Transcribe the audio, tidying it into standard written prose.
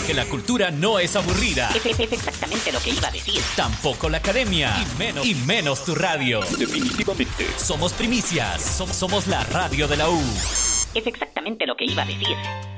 Porque la cultura no es aburrida. Es exactamente lo que iba a decir. Tampoco la academia. Y menos tu radio. Definitivamente. Somos primicias. Somos la radio de la U. Es exactamente lo que iba a decir.